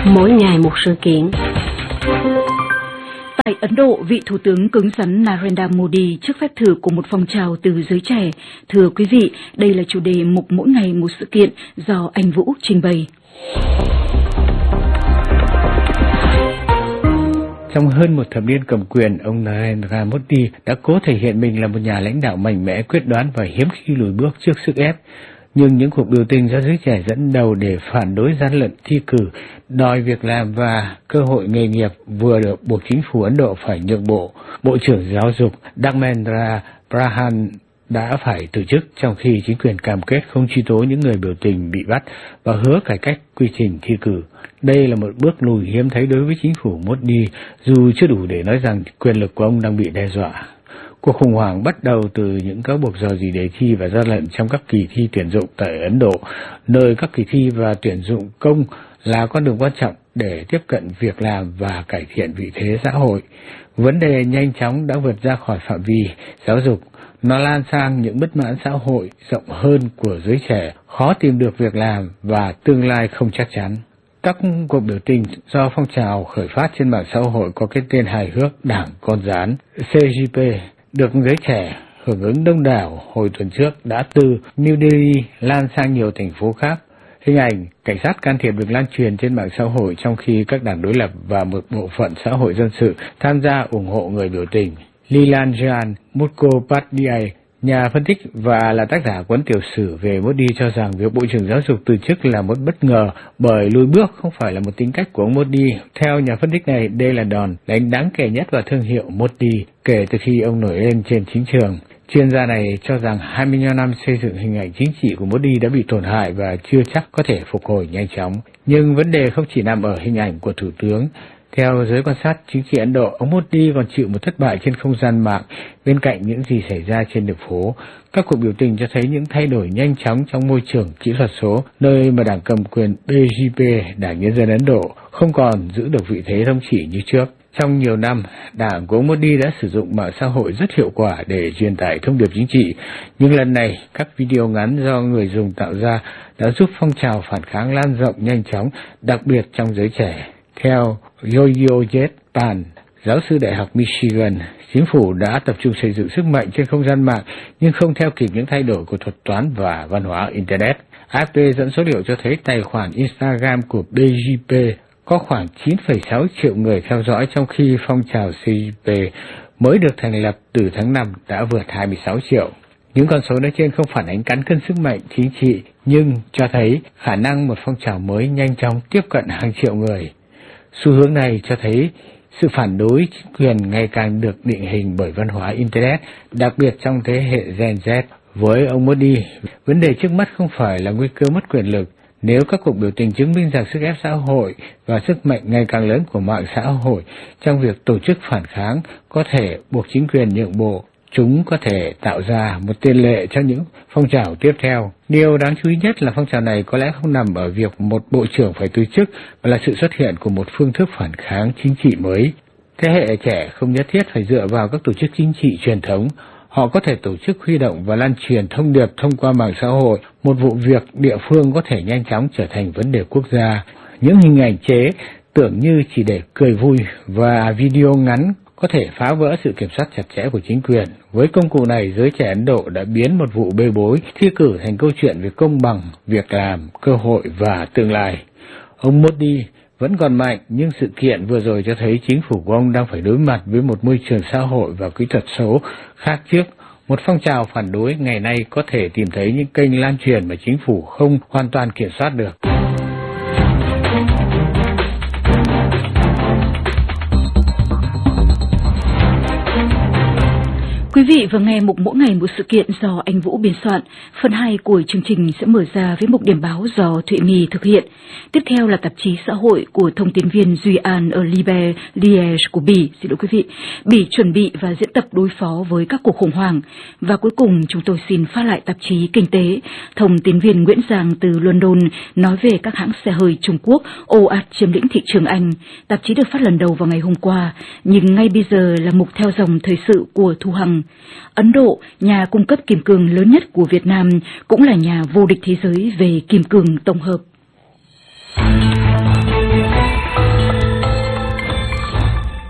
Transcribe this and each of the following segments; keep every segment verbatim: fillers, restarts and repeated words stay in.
Mỗi ngày một sự kiện. Tại Ấn Độ, vị Thủ tướng cứng rắn Narendra Modi trước phép thử của một phong trào từ giới trẻ. Thưa quý vị, đây là chủ đề mục mỗi ngày một sự kiện do anh Vũ trình bày. Trong hơn một thập niên cầm quyền, ông Narendra Modi đã cố thể hiện mình là một nhà lãnh đạo mạnh mẽ, quyết đoán và hiếm khi lùi bước trước sức ép. Nhưng những cuộc biểu tình do giới trẻ dẫn đầu để phản đối gian lận thi cử, đòi việc làm và cơ hội nghề nghiệp vừa được buộc chính phủ Ấn Độ phải nhượng bộ. Bộ trưởng Giáo dục Dharmendra Pradhan đã phải từ chức trong khi chính quyền cam kết không truy tố những người biểu tình bị bắt và hứa cải cách quy trình thi cử. Đây là một bước lùi hiếm thấy đối với chính phủ Modi, dù chưa đủ để nói rằng quyền lực của ông đang bị đe dọa. Cuộc khủng hoảng bắt đầu từ những cáo buộc dò dỉ đề thi và gian lận trong các kỳ thi tuyển dụng tại Ấn Độ, nơi các kỳ thi và tuyển dụng công là con đường quan trọng để tiếp cận việc làm và cải thiện vị thế xã hội. Vấn đề nhanh chóng đã vượt ra khỏi phạm vi giáo dục, nó lan sang những bất mãn xã hội rộng hơn của giới trẻ, khó tìm được việc làm và tương lai không chắc chắn. Các cuộc biểu tình do phong trào khởi phát trên mạng xã hội có cái tên hài hước Đảng Con Rán C G P được giới trẻ hưởng ứng đông đảo hồi tuần trước đã từ New Delhi lan sang nhiều thành phố khác. Hình ảnh cảnh sát can thiệp được lan truyền trên mạng xã hội trong khi các đảng đối lập và một bộ phận xã hội dân sự tham gia ủng hộ người biểu tình. Nilanjan Mukhopadhyay, nhà phân tích và là tác giả cuốn tiểu sử về Modi cho rằng việc Bộ trưởng Giáo dục từ chức là một bất ngờ bởi lùi bước không phải là một tính cách của ông Modi. Theo nhà phân tích này, đây là đòn đánh đáng kể nhất vào thương hiệu Modi kể từ khi ông nổi lên trên chính trường. Chuyên gia này cho rằng hai mươi lăm năm xây dựng hình ảnh chính trị của Modi đã bị tổn hại và chưa chắc có thể phục hồi nhanh chóng. Nhưng vấn đề không chỉ nằm ở hình ảnh của Thủ tướng. Theo giới quan sát chính trị Ấn Độ, ông Modi còn chịu một thất bại trên không gian mạng bên cạnh những gì xảy ra trên đường phố. Các cuộc biểu tình cho thấy những thay đổi nhanh chóng trong môi trường kỹ thuật số, nơi mà đảng cầm quyền B J P, Đảng Nhân dân Ấn Độ, không còn giữ được vị thế thống trị như trước. Trong nhiều năm, đảng của ông Modi đã sử dụng mạng xã hội rất hiệu quả để truyền tải thông điệp chính trị, nhưng lần này các video ngắn do người dùng tạo ra đã giúp phong trào phản kháng lan rộng nhanh chóng, đặc biệt trong giới trẻ. Theo Yoyojet Pan, giáo sư Đại học Michigan, chính phủ đã tập trung xây dựng sức mạnh trên không gian mạng nhưng không theo kịp những thay đổi của thuật toán và văn hóa Internet. A F P dẫn số liệu cho thấy tài khoản Instagram của B J P có khoảng chín phẩy sáu triệu người theo dõi, trong khi phong trào C G P mới được thành lập từ tháng năm đã vượt hai mươi sáu triệu. Những con số nói trên không phản ánh cán cân sức mạnh chính trị, nhưng cho thấy khả năng một phong trào mới nhanh chóng tiếp cận hàng triệu người. Xu hướng này cho thấy sự phản đối chính quyền ngày càng được định hình bởi văn hóa Internet, đặc biệt trong thế hệ Gen Z. Với ông Modi, vấn đề trước mắt không phải là nguy cơ mất quyền lực. Nếu các cuộc biểu tình chứng minh rằng sức ép xã hội và sức mạnh ngày càng lớn của mạng xã hội trong việc tổ chức phản kháng có thể buộc chính quyền nhượng bộ, chúng có thể tạo ra một tiền lệ cho những phong trào tiếp theo. Điều đáng chú ý nhất là phong trào này có lẽ không nằm ở việc một bộ trưởng phải từ chức, mà là sự xuất hiện của một phương thức phản kháng chính trị mới. Thế hệ trẻ không nhất thiết phải dựa vào các tổ chức chính trị truyền thống. Họ có thể tổ chức huy động và lan truyền thông điệp thông qua mạng xã hội. Một vụ việc địa phương có thể nhanh chóng trở thành vấn đề quốc gia. Những hình ảnh chế tưởng như chỉ để cười vui và video ngắn có thể phá vỡ sự kiểm soát chặt chẽ của chính quyền. Với công cụ này, giới trẻ Ấn Độ đã biến một vụ bê bối thi cử thành câu chuyện về công bằng, việc làm, cơ hội và tương lai. Ông Modi vẫn còn mạnh, nhưng sự kiện vừa rồi cho thấy chính phủ của ông đang phải đối mặt với một môi trường xã hội và kỹ thuật số khác trước. Một phong trào phản đối ngày nay có thể tìm thấy những kênh lan truyền mà chính phủ không hoàn toàn kiểm soát được. Quý vị vừa nghe mục mỗi ngày một sự kiện do anh Vũ biên soạn. Phần hai của chương trình sẽ mở ra với mục điểm báo do Thụy My thực hiện. Tiếp theo là tạp chí xã hội của thông tin viên Duy An ở Libe, Liège của Bỉ. Xin lỗi quý vị, Bỉ chuẩn bị và diễn tập đối phó với các cuộc khủng hoảng. Và cuối cùng chúng tôi xin phát lại tạp chí Kinh tế. Thông tin viên Nguyễn Giang từ London nói về các hãng xe hơi Trung Quốc ồ ạt chiếm lĩnh thị trường Anh. Tạp chí được phát lần đầu vào ngày hôm qua, nhưng ngay bây giờ là mục theo dòng thời sự của Thu Hằng. Ấn Độ, nhà cung cấp kim cương lớn nhất của Việt Nam, cũng là nhà vô địch thế giới về kim cương tổng hợp.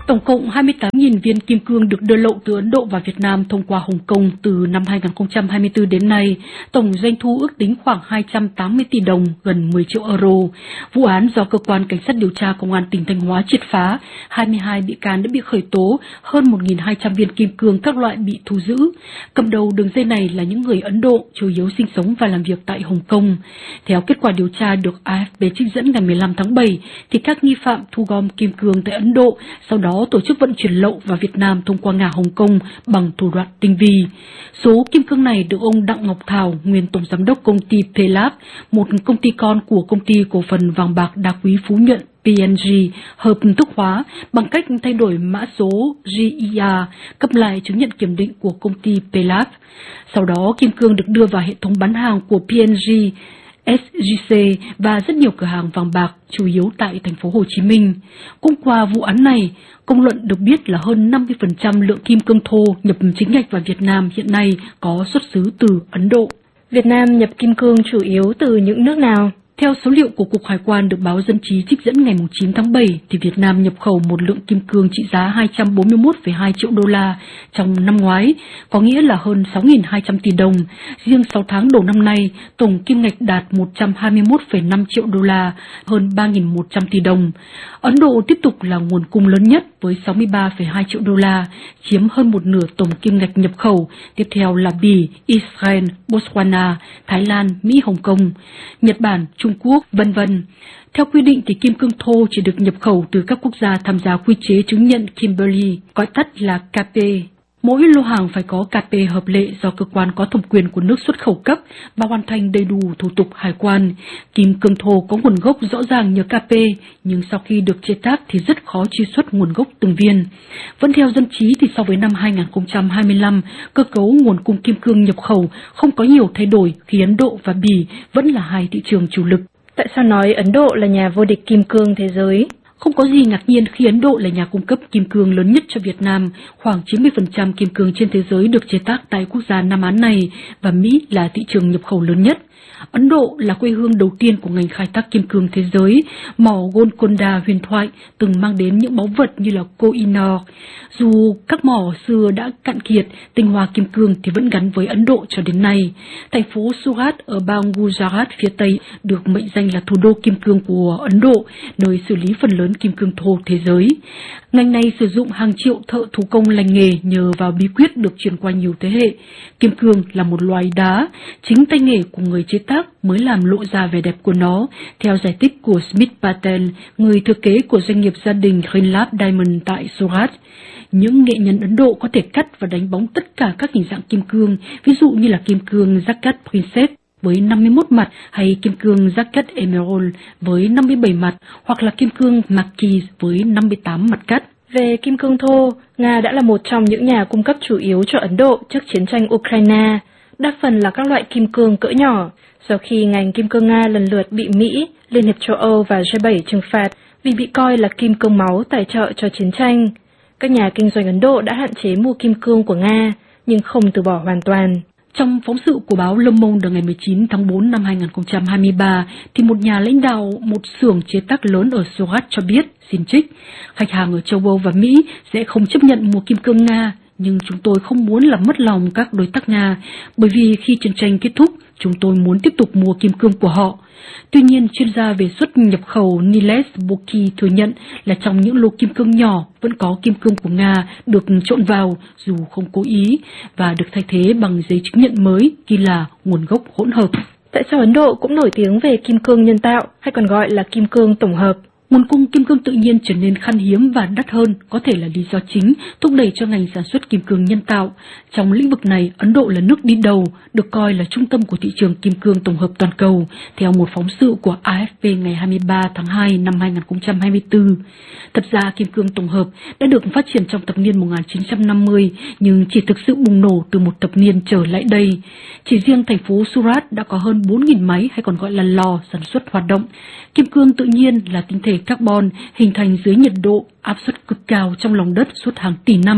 Tổng cộng hai mươi tám nghìn viên kim cương được đưa lậu từ Ấn Độ vào Việt Nam thông qua Hồng Kông từ năm hai nghìn không trăm hai mươi tư đến nay. Tổng doanh thu ước tính khoảng hai trăm tám mươi tỷ đồng, gần mười triệu euro. Vụ án do cơ quan cảnh sát điều tra công an tỉnh Thanh Hóa triệt phá, hai mươi hai bị can đã bị khởi tố, hơn một nghìn hai trăm viên kim cương các loại bị thu giữ. Cầm đầu đường dây này là những người Ấn Độ, chủ yếu sinh sống và làm việc tại Hồng Kông. Theo kết quả điều tra được a ép pê trích dẫn ngày mười lăm tháng bảy, thì các nghi phạm thu gom kim cương tại Ấn Độ, sau đó tổ chức vận chuyển lậu vào Việt Nam thông qua ngà Hồng Kông bằng thủ đoạn tinh vi. Số kim cương này được ông Đặng Ngọc Thảo, nguyên tổng giám đốc công ty Pelab, một công ty con của công ty cổ phần vàng bạc đá quý Phú Nhuận pê en giê, hợp thức hóa bằng cách thay đổi mã số giê i a, cấp lại chứng nhận kiểm định của công ty Pelab. Sau đó, kim cương được đưa vào hệ thống bán hàng của pê en giê, ét giê xê và rất nhiều cửa hàng vàng bạc, chủ yếu tại thành phố Hồ Chí Minh. Cũng qua vụ án này, công luận được biết là hơn năm mươi phần trăm lượng kim cương thô nhập chính ngạch vào Việt Nam hiện nay có xuất xứ từ Ấn Độ. Việt Nam nhập kim cương chủ yếu từ những nước nào? Theo số liệu của Cục Hải quan được báo Dân trí trích dẫn ngày chín tháng bảy, thì Việt Nam nhập khẩu một lượng kim cương trị giá hai trăm bốn mươi mốt phẩy hai triệu đô la trong năm ngoái, có nghĩa là hơn sáu nghìn hai trăm tỷ đồng. Riêng sáu tháng đầu năm nay, tổng kim ngạch đạt một trăm hai mươi mốt phẩy năm triệu đô la, hơn ba nghìn một trăm tỷ đồng. Ấn Độ tiếp tục là nguồn cung lớn nhất với sáu mươi ba phẩy hai triệu đô la, chiếm hơn một nửa tổng kim ngạch nhập khẩu. Tiếp theo là Bỉ, Israel, Botswana, Thái Lan, Mỹ, Hồng Kông, Nhật Bản, Trung Quốc, vân vân. Theo quy định thì kim cương thô chỉ được nhập khẩu từ các quốc gia tham gia quy chế chứng nhận Kimberley, gọi tắt là ca pê. Mỗi lô hàng phải có ca pê hợp lệ do cơ quan có thẩm quyền của nước xuất khẩu cấp và hoàn thành đầy đủ thủ tục hải quan. Kim cương thô có nguồn gốc rõ ràng nhờ ca pê, nhưng sau khi được chế tác thì rất khó truy xuất nguồn gốc từng viên. Vẫn theo Dân trí thì so với năm hai nghìn không trăm hai mươi lăm, cơ cấu nguồn cung kim cương nhập khẩu không có nhiều thay đổi khi Ấn Độ và Bỉ vẫn là hai thị trường chủ lực. Tại sao nói Ấn Độ là nhà vô địch kim cương thế giới? Không có gì ngạc nhiên khi Ấn Độ là nhà cung cấp kim cương lớn nhất cho Việt Nam. Khoảng chín mươi phần trăm kim cương trên thế giới được chế tác tại quốc gia Nam Á này và Mỹ là thị trường nhập khẩu lớn nhất. Ấn Độ là quê hương đầu tiên của ngành khai thác kim cương thế giới. Mỏ Golconda huyền thoại từng mang đến những báu vật như là Koh-i-Noor. Dù các mỏ xưa đã cạn kiệt, tinh hoa kim cương thì vẫn gắn với Ấn Độ cho đến nay. Thành phố Surat ở bang Gujarat phía Tây được mệnh danh là thủ đô kim cương của Ấn Độ, nơi xử lý phần lớn kim cương thô thế giới. Ngành này sử dụng hàng triệu thợ thủ công lành nghề nhờ vào bí quyết được truyền qua nhiều thế hệ. Kim cương là một loài đá, chính tay nghề của người chế tác mới làm lộ ra vẻ đẹp của nó, theo giải thích của Smith Patel, người thừa kế của doanh nghiệp gia đình Greenlab Diamond tại Surat. Những nghệ nhân Ấn Độ có thể cắt và đánh bóng tất cả các hình dạng kim cương, ví dụ như là kim cương Zakat Princess với năm mươi mốt mặt hay kim cương Zakat Emerald với năm mươi bảy mặt, hoặc là kim cương Marquise với năm mươi tám mặt cắt. Về kim cương thô, Nga đã là một trong những nhà cung cấp chủ yếu cho Ấn Độ trước chiến tranh Ukraine, đa phần là các loại kim cương cỡ nhỏ. Sau khi ngành kim cương Nga lần lượt bị Mỹ, Liên hiệp châu Âu và G bảy trừng phạt vì bị coi là kim cương máu tài trợ cho chiến tranh, các nhà kinh doanh Ấn Độ đã hạn chế mua kim cương của Nga, nhưng không từ bỏ hoàn toàn. Trong phóng sự của báo Le Monde ngày mười chín tháng tư năm hai nghìn không trăm hai mươi ba, thì một nhà lãnh đạo một xưởng chế tác lớn ở Surat cho biết, xin trích, khách hàng ở châu Âu và Mỹ sẽ không chấp nhận mua kim cương Nga, nhưng chúng tôi không muốn làm mất lòng các đối tác Nga, bởi vì khi chiến tranh kết thúc, chúng tôi muốn tiếp tục mua kim cương của họ. Tuy nhiên, chuyên gia về xuất nhập khẩu Niles Boki thừa nhận là trong những lô kim cương nhỏ vẫn có kim cương của Nga được trộn vào dù không cố ý và được thay thế bằng giấy chứng nhận mới ghi là nguồn gốc hỗn hợp. Tại sao Ấn Độ cũng nổi tiếng về kim cương nhân tạo hay còn gọi là kim cương tổng hợp? Nguồn cung kim cương tự nhiên trở nên khan hiếm và đắt hơn có thể là lý do chính thúc đẩy cho ngành sản xuất kim cương nhân tạo. Trong lĩnh vực này, Ấn Độ là nước đi đầu, được coi là trung tâm của thị trường kim cương tổng hợp toàn cầu, theo một phóng sự của a ép pê ngày hai mươi ba tháng hai năm hai nghìn không trăm hai mươi tư. Thật ra, kim cương tổng hợp đã được phát triển trong thập niên một nghìn chín trăm năm mươi, nhưng chỉ thực sự bùng nổ từ một thập niên trở lại đây. Chỉ riêng thành phố Surat đã có hơn bốn nghìn máy hay còn gọi là lò sản xuất hoạt động. Kim cương tự nhiên là tinh thể carbon hình thành dưới nhiệt độ áp suất cực cao trong lòng đất suốt hàng tỷ năm.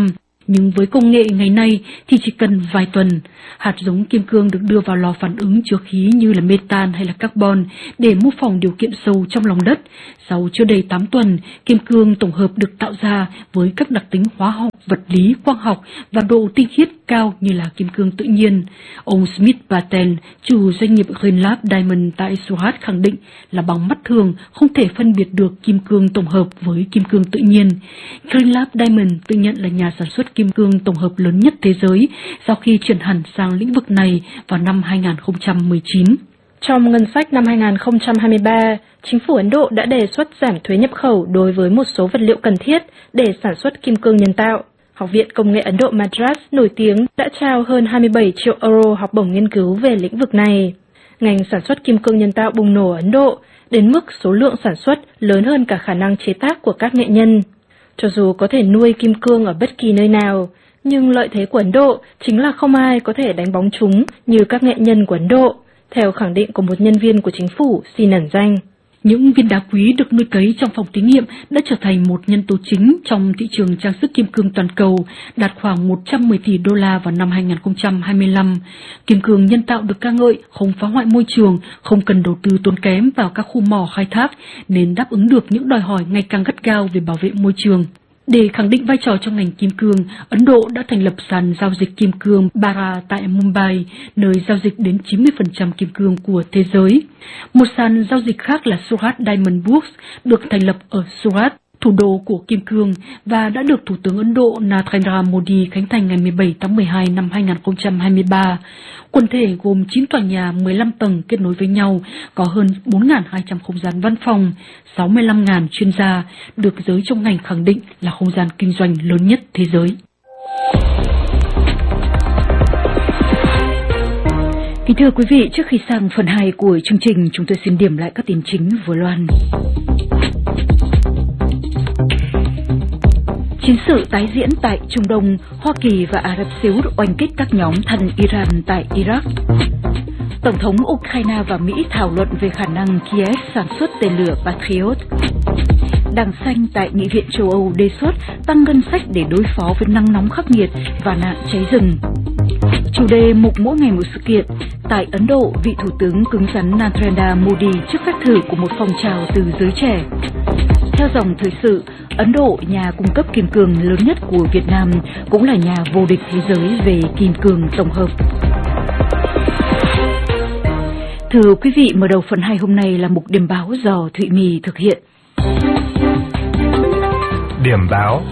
Nhưng với công nghệ ngày nay thì chỉ cần vài tuần, hạt giống kim cương được đưa vào lò phản ứng chứa khí như là metan hay là carbon để mô phỏng điều kiện sâu trong lòng đất. Sau chưa đầy tám tuần, kim cương tổng hợp được tạo ra với các đặc tính hóa học, vật lý, quang học và độ tinh khiết cao như là kim cương tự nhiên. Ông Smith Patel, chủ doanh nghiệp Greenlab Diamond tại Surat khẳng định là bằng mắt thường không thể phân biệt được kim cương tổng hợp với kim cương tự nhiên. Greenlab Diamond tự nhận là nhà sản xuất kim cương tổng hợp lớn nhất thế giới sau khi chuyển hẳn sang lĩnh vực này vào năm hai nghìn không trăm mười chín. Trong ngân sách năm hai nghìn không trăm hai mươi ba, chính phủ Ấn Độ đã đề xuất giảm thuế nhập khẩu đối với một số vật liệu cần thiết để sản xuất kim cương nhân tạo. Học viện Công nghệ Ấn Độ Madras nổi tiếng đã trao hơn hai mươi bảy triệu euro học bổng nghiên cứu về lĩnh vực này. Ngành sản xuất kim cương nhân tạo bùng nổ ở Ấn Độ đến mức số lượng sản xuất lớn hơn cả khả năng chế tác của các nghệ nhân. Cho dù có thể nuôi kim cương ở bất kỳ nơi nào, nhưng lợi thế của Ấn Độ chính là không ai có thể đánh bóng chúng như các nghệ nhân của Ấn Độ, theo khẳng định của một nhân viên của chính phủ xin ẩn danh. Những viên đá quý được nuôi cấy trong phòng thí nghiệm đã trở thành một nhân tố chính trong thị trường trang sức kim cương toàn cầu, đạt khoảng một trăm mười tỷ đô la vào năm hai nghìn không trăm hai mươi lăm. Kim cương nhân tạo được ca ngợi không phá hoại môi trường, không cần đầu tư tốn kém vào các khu mỏ khai thác, nên đáp ứng được những đòi hỏi ngày càng gắt gao về bảo vệ môi trường. Để khẳng định vai trò trong ngành kim cương, Ấn Độ đã thành lập sàn giao dịch kim cương Bara tại Mumbai, nơi giao dịch đến chín mươi phần trăm kim cương của thế giới. Một sàn giao dịch khác là Surat Diamond Books được thành lập ở Surat, thủ đô của kim cương, và đã được Thủ tướng Ấn Độ Narendra Modi khánh thành ngày mười bảy tháng mười hai năm hai nghìn không trăm hai mươi ba. Quần thể gồm chín tòa nhà mười lăm tầng kết nối với nhau, có hơn bốn nghìn hai trăm không gian văn phòng, sáu mươi lăm nghìn chuyên gia, được giới trong ngành khẳng định là không gian kinh doanh lớn nhất thế giới. Kính thưa quý vị, trước khi sang phần hai của chương trình, chúng tôi xin điểm lại các tin chính vừa loan. Chiến sự tái diễn tại Trung Đông, Hoa Kỳ và Ả Rập Xê Út oanh kích các nhóm thân Iran tại Iraq. Tổng thống Ukraine và Mỹ thảo luận về khả năng Kiev sản xuất tên lửa Patriot. Đảng Xanh tại Nghị viện châu Âu đề xuất tăng ngân sách để đối phó với nắng nóng khắc nghiệt và nạn cháy rừng. Chủ đề mục mỗi ngày một sự kiện. Tại Ấn Độ, vị Thủ tướng cứng rắn Narendra Modi trước phép thử của một phong trào từ giới trẻ. Theo dòng thời sự, Ấn Độ, nhà cung cấp kim cương lớn nhất của Việt Nam, cũng là nhà vô địch thế giới về kim cương tổng hợp. Thưa quý vị, mở đầu phần hai hôm nay là mục điểm báo do Thụy Mì thực hiện. Điểm báo.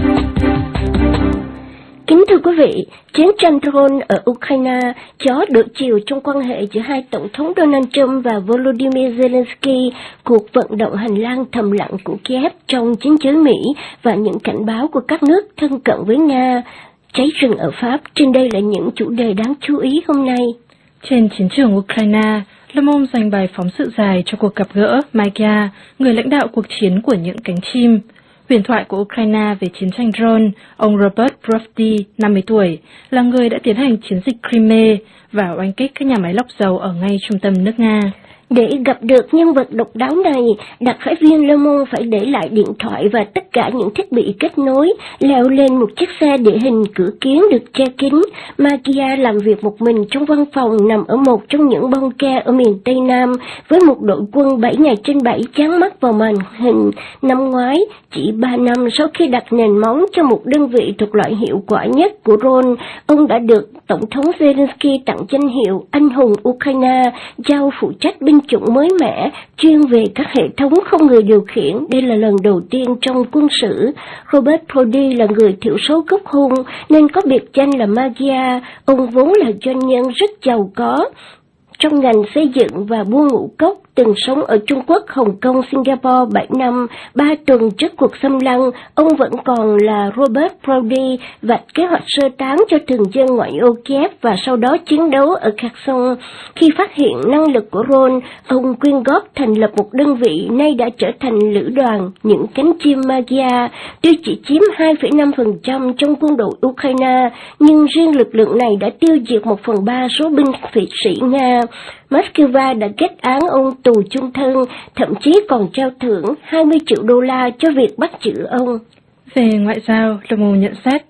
Kính thưa quý vị, chiến tranh drone ở Ukraine chó đổi chiều trong quan hệ giữa hai tổng thống Donald Trump và Volodymyr Zelensky, cuộc vận động hành lang thầm lặng của Kiev trong chiến giới Mỹ và những cảnh báo của các nước thân cận với Nga, cháy rừng ở Pháp. Trên đây là những chủ đề đáng chú ý hôm nay. Trên chiến trường Ukraine, Le Monde dành bài phóng sự dài cho cuộc gặp gỡ Maya, người lãnh đạo cuộc chiến của những cánh chim. Huyền thoại của Ukraine về chiến tranh drone, ông Robert Brofdy, năm mươi tuổi, là người đã tiến hành chiến dịch Crimea và oanh kích các nhà máy lọc dầu ở ngay trung tâm nước Nga. Để gặp được nhân vật độc đáo này, đặc phái viên Le Monde phải để lại điện thoại và tất cả những thiết bị kết nối, leo lên một chiếc xe địa hình cửa kiến được che kín. Magia làm việc một mình trong văn phòng nằm ở một trong những bong ke ở miền Tây Nam, với một đội quân bảy ngày trên bảy dán mắt vào màn hình. Năm ngoái, chỉ ba năm sau khi đặt nền móng cho một đơn vị thuộc loại hiệu quả nhất của drone, ông đã được Tổng thống Zelensky tặng danh hiệu Anh hùng Ukraine, giao phụ trách binh chủng mới mẻ, chuyên về các hệ thống không người điều khiển. Đây là lần đầu tiên trong quân sự. Robert Brody là người thiểu số gốc Hun nên có biệt danh là Magia. Ông vốn là doanh nhân rất giàu có trong ngành xây dựng và buôn ngũ cốc, từng sống ở Trung Quốc, Hồng Kông, Singapore bảy năm. Ba tuần trước cuộc xâm lăng, ông vẫn còn là Robert Brody, vạch kế hoạch sơ tán cho thường dân ngoại ô Kiev và sau đó chiến đấu ở Kherson. Khi phát hiện năng lực của drone, ông quyên góp thành lập một đơn vị nay đã trở thành lữ đoàn những cánh chim Magia. Tuy chỉ chiếm hai phẩy năm phần trăm trong quân đội Ukraine, nhưng riêng lực lượng này đã tiêu diệt một phần ba số binh sĩ Nga. Moscow đã kết án ông tù chung thân, thậm chí còn trao thưởng hai mươi triệu đô la cho việc bắt giữ ông. Về ngoại giao, Le Monde nhận xét,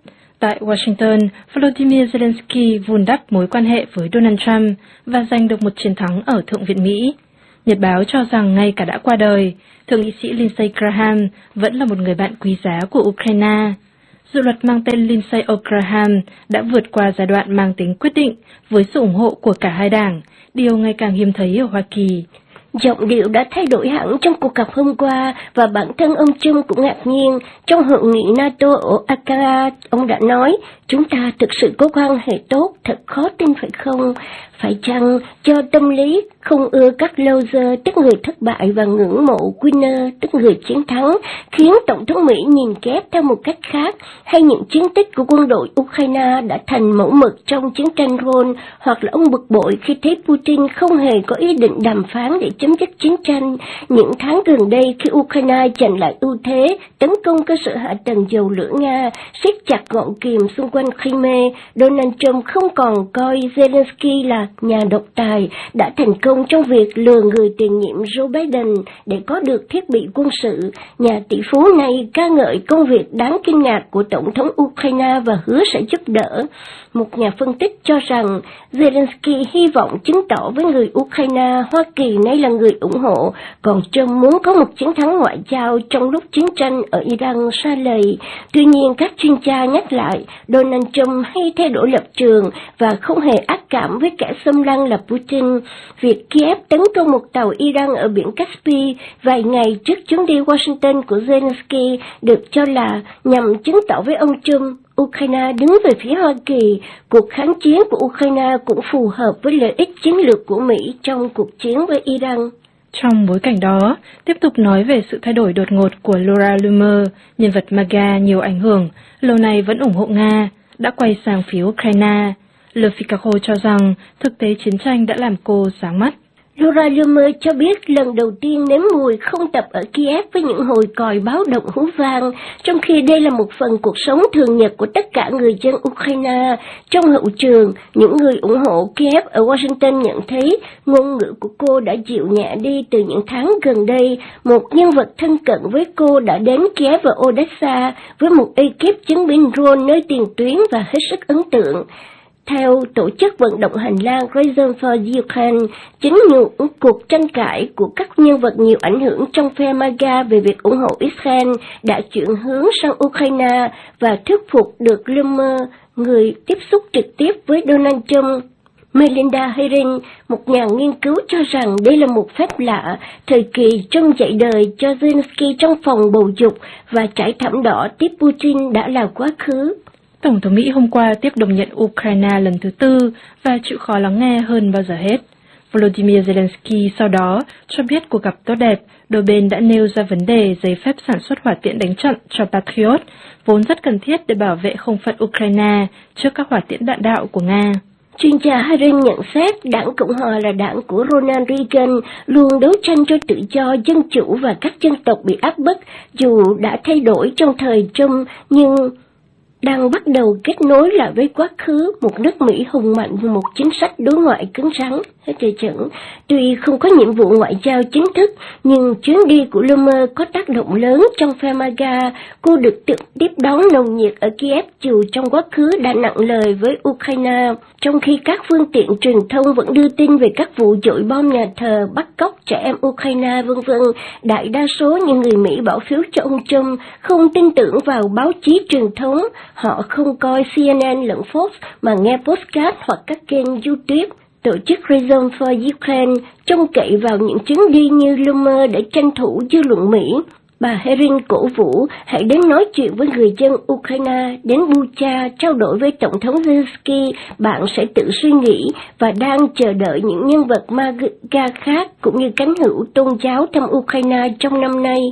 Tại Washington, Volodymyr Zelensky vun đắp mối quan hệ với Donald Trump và giành được một chiến thắng ở Thượng viện Mỹ. Nhật báo cho rằng ngay cả đã qua đời, Thượng nghị sĩ Lindsey Graham vẫn là một người bạn quý giá của Ukraine. Dự luật mang tên Lindsey Graham đã vượt qua giai đoạn mang tính quyết định với sự ủng hộ của cả hai đảng, điều ngày càng hiếm thấy ở Hoa Kỳ. Giọng điệu đã thay đổi hẳn trong cuộc gặp hôm qua và bản thân ông Trump cũng ngạc nhiên. Trong hội nghị NATO ở Ankara, ông đã nói, chúng ta thực sự có quan hệ tốt, thật khó tin phải không? Phải chăng cho tâm lý không ưa các loser, tức người thất bại, và ngưỡng mộ winner, tức người chiến thắng, khiến Tổng thống Mỹ nhìn kép theo một cách khác, hay những chiến tích của quân đội Ukraine đã thành mẫu mực trong chiến tranh Rôn, hoặc là ông bực bội khi thấy Putin không hề có ý định đàm phán để chấm dứt chiến tranh. Những tháng gần đây khi Ukraine giành lại ưu thế, tấn công cơ sở hạ tầng dầu lửa Nga, siết chặt ngọn kìm xung quanh Crimea, Donald Trump không còn coi Zelensky là nhà độc tài, đã thành công trong việc lừa người tiền nhiệm Joe Biden để có được thiết bị quân sự. Nhà tỷ phú này ca ngợi công việc đáng kinh ngạc của Tổng thống Ukraine và hứa sẽ giúp đỡ. Một nhà phân tích cho rằng Zelensky hy vọng chứng tỏ với người Ukraine Hoa Kỳ nay là người ủng hộ, còn Trump muốn có một chiến thắng ngoại giao trong lúc chiến tranh ở Iran sa lầy. Tuy nhiên, các chuyên gia nhắc lại, Donald Trump hay thay đổi lập trường và không hề ác cảm với kẻ xâm lăng là Putin. Việc Kiev tấn công một tàu Iran ở biển Caspi vài ngày trước chuyến đi Washington của Zelensky được cho là nhằm chứng tỏ với ông Trump Ukraine đứng về phía Hoa Kỳ. Cuộc kháng chiến của Ukraine cũng phù hợp với lợi ích chiến lược của Mỹ trong cuộc chiến với Iran. Trong bối cảnh đó, tiếp tục nói về sự thay đổi đột ngột của Laura Loomer, nhân vật MAGA nhiều ảnh hưởng, lâu nay vẫn ủng hộ Nga, đã quay sang phía Ukraine. Le Figaro cho rằng thực tế chiến tranh đã làm cô sáng mắt. Laura Loomer cho biết lần đầu tiên nếm mùi không tập ở Kiev với những hồi còi báo động hú vang, trong khi đây là một phần cuộc sống thường nhật của tất cả người dân Ukraine. Trong hậu trường, những người ủng hộ Kiev ở Washington nhận thấy ngôn ngữ của cô đã dịu nhẹ đi từ những tháng gần đây. Một nhân vật thân cận với cô đã đến Kiev và Odessa với một ekip chiến binh drone nơi tiền tuyến và hết sức ấn tượng. Theo tổ chức vận động hành lang Reason for Ukraine, chính những cuộc tranh cãi của các nhân vật nhiều ảnh hưởng trong phe MAGA về việc ủng hộ Israel đã chuyển hướng sang Ukraine và thuyết phục được Loomer, người tiếp xúc trực tiếp với Donald Trump. Melinda Herring, một nhà nghiên cứu cho rằng đây là một phép lạ, thời kỳ Trump dạy đời cho Zelensky trong phòng bầu dục và trải thảm đỏ tiếp Putin đã là quá khứ. Tổng thống Mỹ hôm qua tiếp đồng nhận Ukraine lần thứ tư và chịu khó lắng nghe hơn bao giờ hết. Volodymyr Zelensky sau đó cho biết cuộc gặp tốt đẹp, đôi bên đã nêu ra vấn đề giấy phép sản xuất hỏa tiễn đánh chặn cho Patriot, vốn rất cần thiết để bảo vệ không phận Ukraine trước các hỏa tiễn đạn đạo của Nga. Chuyên gia Herring nhận xét đảng Cộng hòa là đảng của Ronald Reagan, luôn đấu tranh cho tự do, dân chủ và các dân tộc bị áp bức, dù đã thay đổi trong thời Trump nhưng đang bắt đầu kết nối lại với quá khứ, một nước Mỹ hùng mạnh và một chính sách đối ngoại cứng rắn. Hết lời chuẩn. Tuy không có nhiệm vụ ngoại giao chính thức, nhưng chuyến đi của Loomer có tác động lớn trong phe MAGA. Cô được tiếp đón nồng nhiệt ở Kiev dù trong quá khứ đã nặng lời với Ukraine, trong khi các phương tiện truyền thông vẫn đưa tin về các vụ dội bom nhà thờ, bắt cóc trẻ em Ukraine, vân vân. Đại đa số những người Mỹ bỏ phiếu cho ông Trump không tin tưởng vào báo chí truyền thống. Họ không coi C N N lẫn Fox mà nghe podcast hoặc các kênh YouTube. Tổ chức Reason for Ukraine trông cậy vào những chuyến đi như Loomer để tranh thủ dư luận Mỹ. Bà Herring cổ vũ hãy đến nói chuyện với người dân Ukraine, đến Bucha trao đổi với Tổng thống Zelensky, bạn sẽ tự suy nghĩ và đang chờ đợi những nhân vật MAGA khác cũng như cánh hữu tôn giáo thăm Ukraine trong năm nay.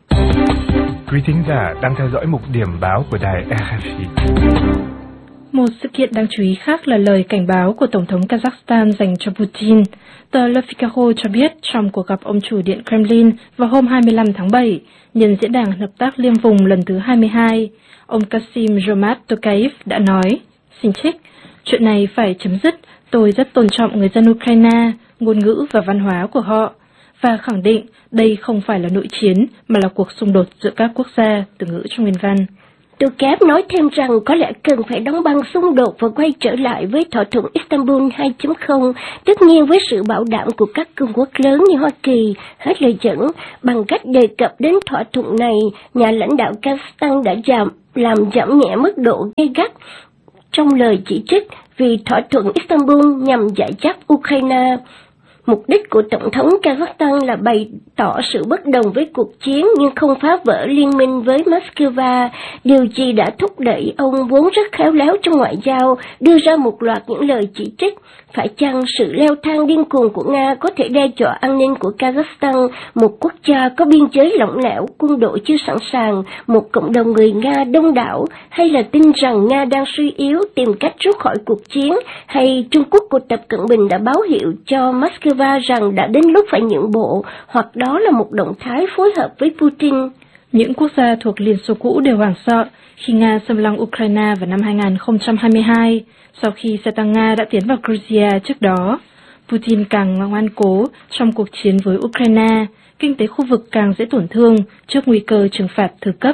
Quý thính giả đang theo dõi mục điểm báo của đài R F I. Một sự kiện đáng chú ý khác là lời cảnh báo của Tổng thống Kazakhstan dành cho Putin. Tờ Le Figaro cho biết trong cuộc gặp ông chủ Điện Kremlin vào hôm hai mươi lăm tháng bảy, nhân diễn đàn hợp tác liên vùng lần thứ hai mươi hai, ông Kassym-Jomart Tokayev đã nói, xin trích, chuyện này phải chấm dứt, tôi rất tôn trọng người dân Ukraine, ngôn ngữ và văn hóa của họ, và khẳng định đây không phải là nội chiến mà là cuộc xung đột giữa các quốc gia, từ ngữ trong nguyên văn. Tokayev nói thêm rằng có lẽ cần phải đóng băng xung đột và quay trở lại với thỏa thuận Istanbul hai chấm không, tất nhiên với sự bảo đảm của các cường quốc lớn như Hoa Kỳ. Hết lời dẫn, bằng cách đề cập đến thỏa thuận này, nhà lãnh đạo Kazakhstan đã giảm, làm giảm nhẹ mức độ gay gắt trong lời chỉ trích vì thỏa thuận Istanbul nhằm giải chấp Ukraine. Mục đích của Tổng thống Kazakhstan là bày tỏ sự bất đồng với cuộc chiến nhưng không phá vỡ liên minh với Moscow, điều gì đã thúc đẩy ông vốn rất khéo léo trong ngoại giao đưa ra một loạt những lời chỉ trích. Phải chăng sự leo thang điên cuồng của Nga có thể đe dọa an ninh của Kazakhstan, một quốc gia có biên giới lỏng lẻo, quân đội chưa sẵn sàng, một cộng đồng người Nga đông đảo, hay là tin rằng Nga đang suy yếu tìm cách rút khỏi cuộc chiến, hay Trung Quốc của Tập Cận Bình đã báo hiệu cho Moscow rằng đã đến lúc phải nhượng bộ, hoặc đó là một động thái phối hợp với Putin. Những quốc gia thuộc Liên Xô cũ đều hoảng sợ khi Nga xâm lăng Ukraine vào năm hai nghìn không trăm hai mươi hai, sau khi xe tăng Nga đã tiến vào Georgia trước đó. Putin càng ngoan cố trong cuộc chiến với Ukraine, kinh tế khu vực càng dễ tổn thương trước nguy cơ trừng phạt thứ cấp.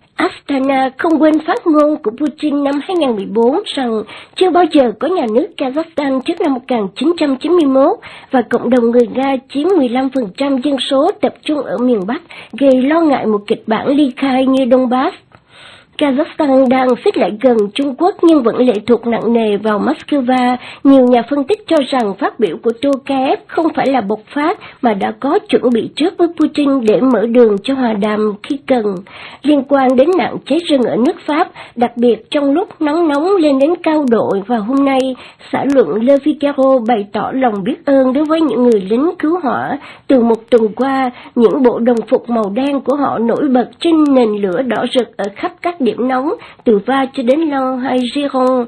Astana không quên phát ngôn của Putin năm hai nghìn không trăm mười bốn rằng chưa bao giờ có nhà nước Kazakhstan trước năm một nghìn chín trăm chín mươi mốt và cộng đồng người Nga chiếm mười lăm phần trăm dân số tập trung ở miền Bắc, gây lo ngại một kịch bản ly khai như Donbass. Kazakhstan đang xích lại gần Trung Quốc nhưng vẫn lệ thuộc nặng nề vào Moscow. Nhiều nhà phân tích cho rằng phát biểu của Tokayev không phải là bộc phát mà đã có chuẩn bị trước với Putin để mở đường cho hòa đàm khi cần. Liên quan đến nạn cháy rừng ở nước Pháp, đặc biệt trong lúc nắng nóng lên đến cao độ vào hôm nay, xã luận Le Figaro bày tỏ lòng biết ơn đối với những người lính cứu hỏa. Từ một tuần qua, những bộ đồng phục màu đen của họ nổi bật trên nền lửa đỏ rực ở khắp các điểm nóng, từ Va cho đến Lens hay Giron.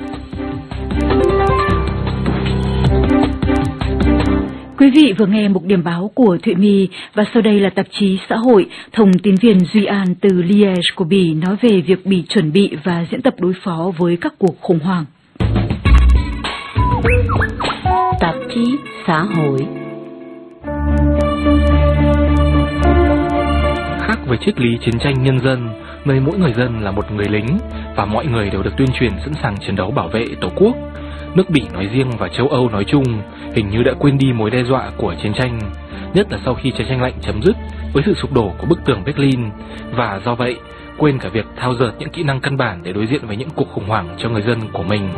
Quý vị vừa nghe mục điểm báo của Thụy My và sau đây là tạp chí Xã hội. Thông tin viên Duy An từ Liège của Bỉ nói về việc Bỉ chuẩn bị và diễn tập đối phó với các cuộc khủng hoảng. Tạp chí Xã hội. Khác với triết lý chiến tranh nhân dân, nơi mỗi người dân là một người lính và mọi người đều được tuyên truyền sẵn sàng chiến đấu bảo vệ Tổ quốc, nước Bỉ nói riêng và châu Âu nói chung hình như đã quên đi mối đe dọa của chiến tranh, nhất là sau khi chiến tranh lạnh chấm dứt với sự sụp đổ của bức tường Berlin, và do vậy quên cả việc thao dượt những kỹ năng căn bản để đối diện với những cuộc khủng hoảng cho người dân của mình.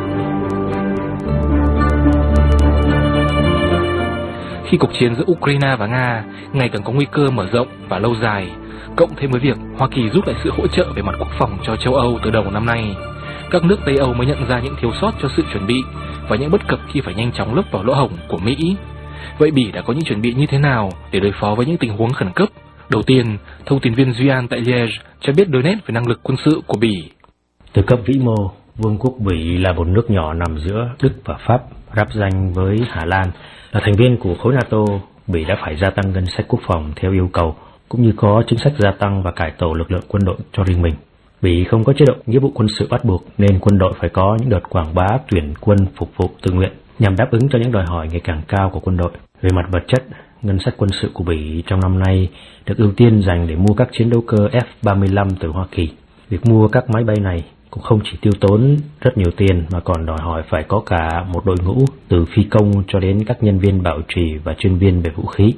Khi cuộc chiến giữa Ukraine và Nga ngày càng có nguy cơ mở rộng và lâu dài, cộng thêm với việc Hoa Kỳ rút lại sự hỗ trợ về mặt quốc phòng cho châu Âu từ đầu năm nay, các nước Tây Âu mới nhận ra những thiếu sót cho sự chuẩn bị và những bất cập khi phải nhanh chóng lấp vào lỗ hổng của Mỹ. Vậy Bỉ đã có những chuẩn bị như thế nào để đối phó với những tình huống khẩn cấp? Đầu tiên, thông tin viên Duy An tại Liège cho biết đôi nét về năng lực quân sự của Bỉ. Từ cấp vĩ mô, Vương quốc Bỉ là một nước nhỏ nằm giữa Đức và Pháp, giáp ranh với Hà Lan. Là thành viên của khối NATO, Bỉ đã phải gia tăng ngân sách quốc phòng theo yêu cầu, cũng như có chính sách gia tăng và cải tổ lực lượng quân đội cho riêng mình. Bỉ không có chế độ nghĩa vụ quân sự bắt buộc nên quân đội phải có những đợt quảng bá tuyển quân phục vụ tự nguyện nhằm đáp ứng cho những đòi hỏi ngày càng cao của quân đội. Về mặt vật chất, ngân sách quân sự của Bỉ trong năm nay được ưu tiên dành để mua các chiến đấu cơ F ba mươi lăm từ Hoa Kỳ. Việc mua các máy bay này cũng không chỉ tiêu tốn rất nhiều tiền mà còn đòi hỏi phải có cả một đội ngũ từ phi công cho đến các nhân viên bảo trì và chuyên viên về vũ khí.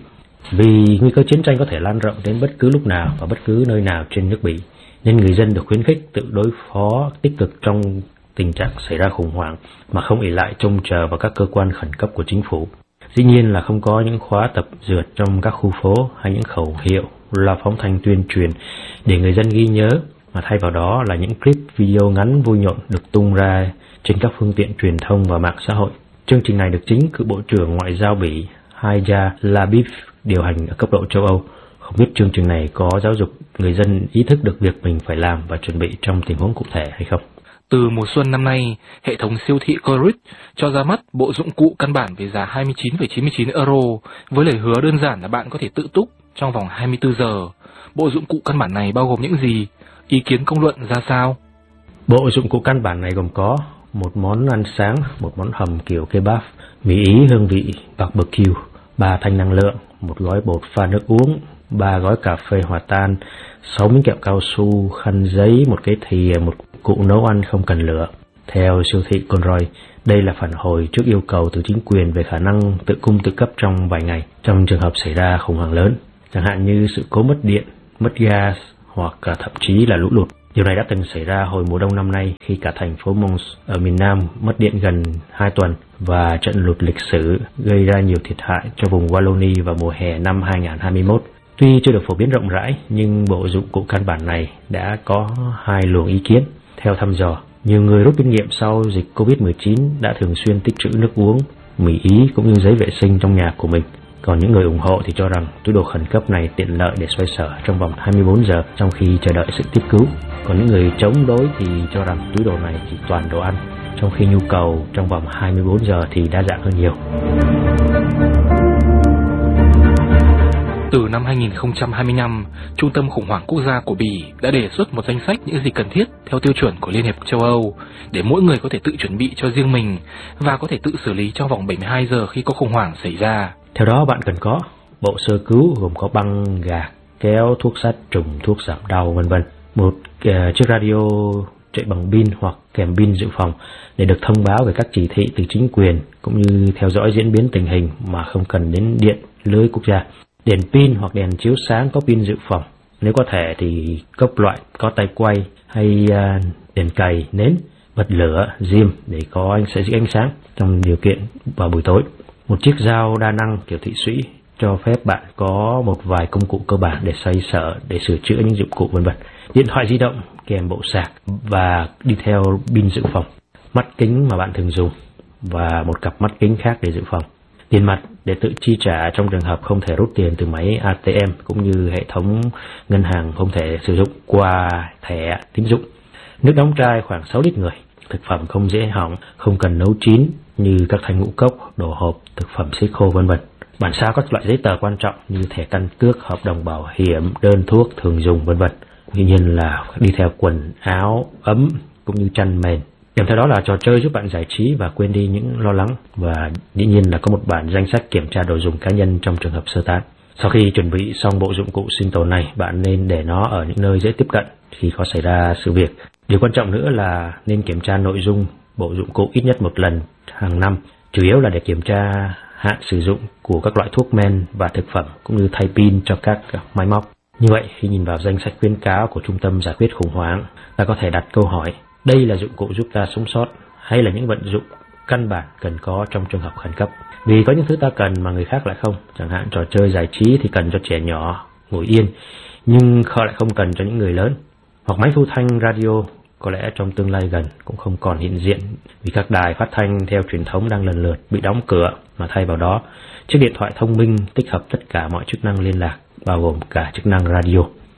Vì nguy cơ chiến tranh có thể lan rộng đến bất cứ lúc nào và bất cứ nơi nào trên nước Bỉ, nên người dân được khuyến khích tự đối phó tích cực trong tình trạng xảy ra khủng hoảng mà không ỷ lại trông chờ vào các cơ quan khẩn cấp của chính phủ. Dĩ nhiên là không có những khóa tập dượt trong các khu phố hay những khẩu hiệu loa phóng thanh tuyên truyền để người dân ghi nhớ, mà thay vào đó là những clip video ngắn vui nhộn được tung ra trên các phương tiện truyền thông và mạng xã hội. Chương trình này được chính cựu Bộ trưởng Ngoại giao Bỉ Haja Labif điều hành ở cấp độ châu Âu. Không biết chương trình này có giáo dục người dân ý thức được việc mình phải làm và chuẩn bị trong tình huống cụ thể hay không? Từ mùa xuân năm nay, hệ thống siêu thị Corit cho ra mắt bộ dụng cụ căn bản với giá hai mươi chín phẩy chín mươi chín euro với lời hứa đơn giản là bạn có thể tự túc trong vòng hai mươi tư giờ. Bộ dụng cụ căn bản này bao gồm những gì? Ý kiến công luận ra sao? Bộ dụng cụ căn bản này gồm có một món ăn sáng, một món hầm kiểu kebab, mì Ý hương vị barbecue, ba thanh năng lượng, một gói bột pha nước uống, ba gói cà phê hòa tan, sáu miếng kẹo cao su, khăn giấy, một cái thìa, một cụ nấu ăn không cần lửa. Theo siêu thị Conroy, đây là phản hồi trước yêu cầu từ chính quyền về khả năng tự cung tự cấp trong vài ngày trong trường hợp xảy ra khủng hoảng lớn, chẳng hạn như sự cố mất điện, mất gas hoặc thậm chí là lũ lụt. Điều này đã từng xảy ra hồi mùa đông năm nay khi cả thành phố Mons ở miền Nam mất điện gần hai tuần và trận lụt lịch sử gây ra nhiều thiệt hại cho vùng Wallonie vào mùa hè năm hai không hai mốt. Tuy chưa được phổ biến rộng rãi, nhưng bộ dụng cụ căn bản này đã có hai luồng ý kiến. Theo thăm dò, nhiều người rút kinh nghiệm sau dịch covid mười chín đã thường xuyên tích trữ nước uống, mì ý cũng như giấy vệ sinh trong nhà của mình. Còn những người ủng hộ thì cho rằng túi đồ khẩn cấp này tiện lợi để xoay sở trong vòng hai mươi bốn giờ trong khi chờ đợi sự tiếp cứu. Còn những người chống đối thì cho rằng túi đồ này chỉ toàn đồ ăn, trong khi nhu cầu trong vòng hai mươi bốn giờ thì đa dạng hơn nhiều. Từ năm hai không hai lăm, Trung tâm Khủng hoảng Quốc gia của Bỉ đã đề xuất một danh sách những gì cần thiết theo tiêu chuẩn của Liên hiệp châu Âu để mỗi người có thể tự chuẩn bị cho riêng mình và có thể tự xử lý trong vòng bảy mươi hai giờ khi có khủng hoảng xảy ra. Theo đó, bạn cần có bộ sơ cứu gồm có băng, gạc, kéo, thuốc sát trùng, thuốc giảm đau, vân vân. Một uh, chiếc radio chạy bằng pin hoặc kèm pin dự phòng để được thông báo về các chỉ thị từ chính quyền cũng như theo dõi diễn biến tình hình mà không cần đến điện lưới quốc gia. Đèn pin hoặc đèn chiếu sáng có pin dự phòng, nếu có thể thì cốc loại có tay quay hay uh, đèn cày, nến, bật lửa, diêm để có ánh sẽ giữ ánh sáng trong điều kiện vào buổi tối. Một chiếc dao đa năng kiểu Thụy Sĩ cho phép bạn có một vài công cụ cơ bản để xoay sở, để sửa chữa những dụng cụ vân vân. Điện thoại di động kèm bộ sạc và đi theo pin dự phòng. Mắt kính mà bạn thường dùng và một cặp mắt kính khác để dự phòng. Tiền mặt để tự chi trả trong trường hợp không thể rút tiền từ máy a tê em cũng như hệ thống ngân hàng không thể sử dụng qua thẻ tín dụng. Nước đóng chai khoảng sáu lít người. Thực phẩm không dễ hỏng, không cần nấu chín như các thanh ngũ cốc, đồ hộp, thực phẩm sấy khô vân vân. Bản sao các loại giấy tờ quan trọng như thẻ căn cước, hợp đồng bảo hiểm, đơn thuốc thường dùng vân vân. Tuy nhiên là đi theo quần áo ấm cũng như chăn mền. Kèm theo đó là trò chơi giúp bạn giải trí và quên đi những lo lắng, và dĩ nhiên là có một bản danh sách kiểm tra đồ dùng cá nhân trong trường hợp sơ tán. Sau khi chuẩn bị xong bộ dụng cụ sinh tồn này, bạn nên để nó ở những nơi dễ tiếp cận khi có xảy ra sự việc. Điều quan trọng nữa là nên kiểm tra nội dung bộ dụng cụ ít nhất một lần hàng năm, chủ yếu là để kiểm tra hạn sử dụng của các loại thuốc men và thực phẩm cũng như thay pin cho các máy móc. Như vậy, khi nhìn vào danh sách khuyến cáo của Trung tâm Giải quyết Khủng hoảng, ta có thể đặt câu hỏi, đây là dụng cụ giúp ta sống sót hay là những vận dụng căn bản cần có trong trường hợp khẩn cấp? Vì có những thứ ta cần mà người khác lại không, chẳng hạn trò chơi giải trí thì cần cho trẻ nhỏ ngồi yên, nhưng họ lại không cần cho những người lớn. Hoặc máy thu thanh radio có lẽ trong tương lai gần cũng không còn hiện diện vì các đài phát thanh theo truyền thống đang lần lượt bị đóng cửa, mà thay vào đó, chiếc điện thoại thông minh tích hợp tất cả mọi chức năng liên lạc, bao gồm cả chức năng radio.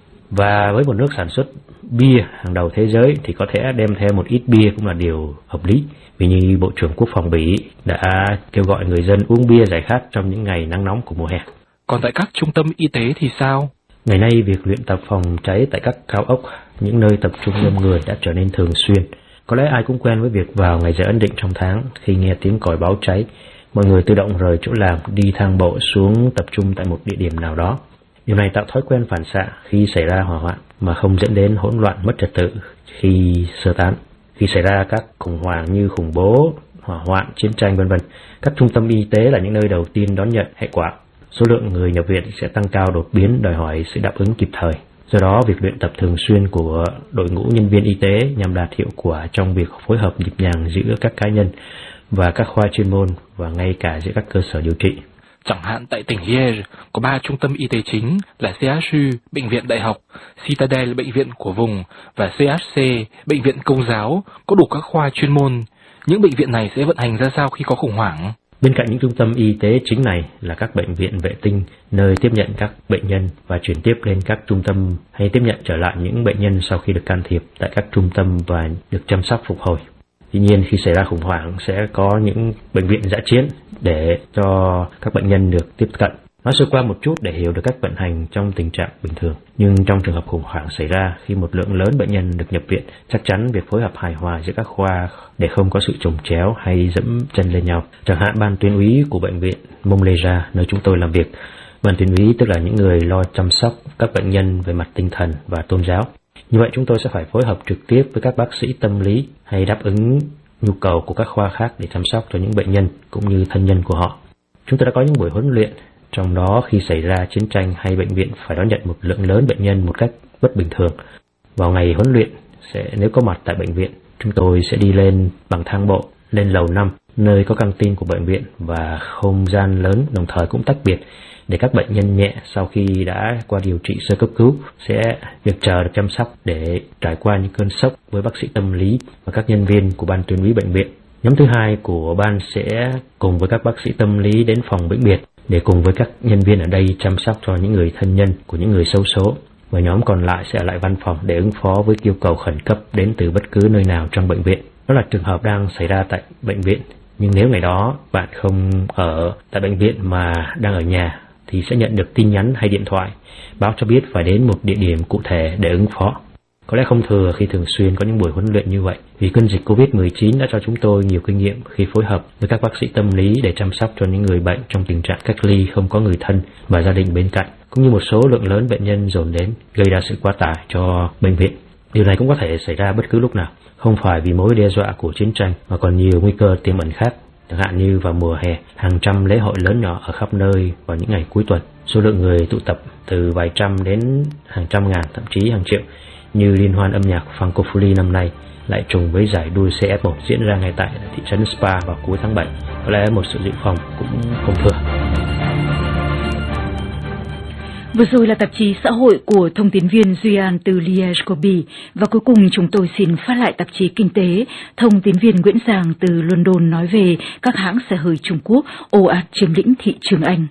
Và với một nước sản xuất bia hàng đầu thế giới thì có thể đem theo một ít bia cũng là điều hợp lý, vì như Bộ trưởng Quốc phòng Bỉ đã kêu gọi người dân uống bia giải khát trong những ngày nắng nóng của mùa hè. Còn tại các trung tâm y tế thì sao? Ngày nay, việc luyện tập phòng cháy tại các cao ốc, những nơi tập trung đông người đã trở nên thường xuyên. Có lẽ ai cũng quen với việc vào ngày giờ ấn định trong tháng, khi nghe tiếng còi báo cháy, mọi người tự động rời chỗ làm, đi thang bộ xuống tập trung tại một địa điểm nào đó. Điều này tạo thói quen phản xạ khi xảy ra hỏa hoạn mà không dẫn đến hỗn loạn mất trật tự khi sơ tán. Khi xảy ra các khủng hoảng như khủng bố, hỏa hoạn, chiến tranh vân vân, các trung tâm y tế là những nơi đầu tiên đón nhận hệ quả. Số lượng người nhập viện sẽ tăng cao đột biến, đòi hỏi sự đáp ứng kịp thời. Do đó, việc luyện tập thường xuyên của đội ngũ nhân viên y tế nhằm đạt hiệu quả trong việc phối hợp nhịp nhàng giữa các cá nhân và các khoa chuyên môn và ngay cả giữa các cơ sở điều trị. Chẳng hạn tại tỉnh Liège có ba trung tâm y tế chính là xê hát u, bệnh viện đại học, Citadel, bệnh viện của vùng và xê hát xê, bệnh viện công giáo, có đủ các khoa chuyên môn. Những bệnh viện này sẽ vận hành ra sao khi có khủng hoảng? Bên cạnh những trung tâm y tế chính này là các bệnh viện vệ tinh, nơi tiếp nhận các bệnh nhân và chuyển tiếp lên các trung tâm hay tiếp nhận trở lại những bệnh nhân sau khi được can thiệp tại các trung tâm và được chăm sóc phục hồi. Tuy nhiên, khi xảy ra khủng hoảng sẽ có những bệnh viện dã chiến để cho các bệnh nhân được tiếp cận. Nói sơ qua một chút để hiểu được cách vận hành trong tình trạng bình thường. Nhưng trong trường hợp khủng hoảng xảy ra khi một lượng lớn bệnh nhân được nhập viện, chắc chắn việc phối hợp hài hòa giữa các khoa để không có sự chồng chéo hay dẫm chân lên nhau. Chẳng hạn ban tuyến úy của bệnh viện Montléja nơi chúng tôi làm việc Ban tuyên úy tức là những người lo chăm sóc các bệnh nhân về mặt tinh thần và tôn giáo. Như vậy chúng tôi sẽ phải phối hợp trực tiếp với các bác sĩ tâm lý hay đáp ứng nhu cầu của các khoa khác để chăm sóc cho những bệnh nhân cũng như thân nhân của họ. Chúng tôi đã có những buổi huấn luyện, trong đó khi xảy ra chiến tranh hay bệnh viện phải đón nhận một lượng lớn bệnh nhân một cách bất bình thường. Vào ngày huấn luyện, sẽ nếu có mặt tại bệnh viện, chúng tôi sẽ đi lên bằng thang bộ, lên lầu năm, nơi có căng tin của bệnh viện và không gian lớn, đồng thời cũng tách biệt để các bệnh nhân nhẹ sau khi đã qua điều trị sơ cấp cứu sẽ được chờ được chăm sóc để trải qua những cơn sốc với bác sĩ tâm lý và các nhân viên của ban tuyên úy bệnh viện. Nhóm thứ hai của ban sẽ cùng với các bác sĩ tâm lý đến phòng bệnh biệt để cùng với các nhân viên ở đây chăm sóc cho những người thân nhân của những người xấu số. Và nhóm còn lại sẽ ở lại văn phòng để ứng phó với yêu cầu khẩn cấp đến từ bất cứ nơi nào trong bệnh viện. Đó là trường hợp đang xảy ra tại bệnh viện. Nhưng nếu ngày đó bạn không ở tại bệnh viện mà đang ở nhà thì sẽ nhận được tin nhắn hay điện thoại báo cho biết phải đến một địa điểm cụ thể để ứng phó. Có lẽ không thừa khi thường xuyên có những buổi huấn luyện như vậy, vì cơn dịch covid mười chín đã cho chúng tôi nhiều kinh nghiệm khi phối hợp với các bác sĩ tâm lý để chăm sóc cho những người bệnh trong tình trạng cách ly không có người thân và gia đình bên cạnh, cũng như một số lượng lớn bệnh nhân dồn đến gây ra sự quá tải cho bệnh viện. Điều này cũng có thể xảy ra bất cứ lúc nào, không phải vì mối đe dọa của chiến tranh mà còn nhiều nguy cơ tiềm ẩn khác. Chẳng hạn như vào mùa hè, hàng trăm lễ hội lớn nhỏ ở khắp nơi vào những ngày cuối tuần, số lượng người tụ tập từ vài trăm đến hàng trăm ngàn, thậm chí hàng triệu, như liên hoan âm nhạc Francophonie năm nay lại trùng với giải đua xe ép một diễn ra ngay tại thị trấn Spa vào cuối tháng bảy. Có lẽ một sự dự phòng cũng không thừa. Vừa rồi là tạp chí xã hội của thông tín viên Duy-An từ Liège của Bỉ. Và cuối cùng chúng tôi xin phát lại tạp chí Kinh tế. Thông tín viên Nguyễn Giang từ London nói về các hãng xe hơi Trung Quốc ồ ạt chiếm lĩnh thị trường Anh.